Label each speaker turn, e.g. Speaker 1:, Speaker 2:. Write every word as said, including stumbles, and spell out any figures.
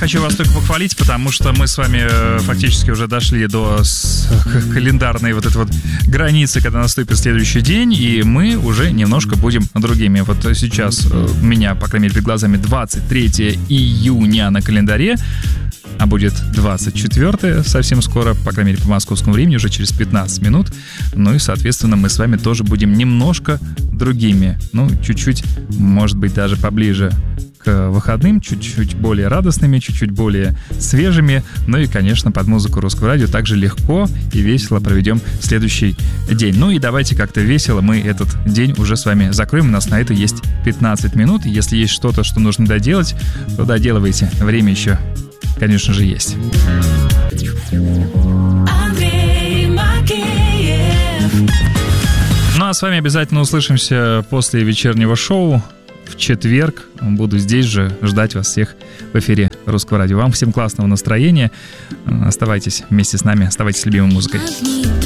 Speaker 1: хочу вас только похвалить, потому что мы с вами фактически уже дошли до календарной вот этой вот границы, когда наступит следующий день, и мы уже немножко будем другими. Вот сейчас у меня, по крайней мере, перед глазами двадцать третьего июня на календаре, а будет двадцать четвёртое совсем скоро, по крайней мере, по московскому времени, уже через пятнадцать минут. Ну и, соответственно, мы с вами тоже будем немножко другими. Ну, чуть-чуть, может быть, даже поближе к выходным, чуть-чуть более радостными, чуть-чуть более свежими. Ну и, конечно, под музыку Русского радио также легко и весело проведем следующий день. Ну и давайте как-то весело мы этот день уже с вами закроем. У нас на это есть пятнадцать минут. Если есть что-то, что нужно доделать, то доделывайте. Время еще, конечно же, есть. Ну а с вами обязательно услышимся после вечернего шоу. В четверг буду здесь же ждать вас всех в эфире Русского радио. Вам всем классного настроения. Оставайтесь вместе с нами, оставайтесь с любимой музыкой.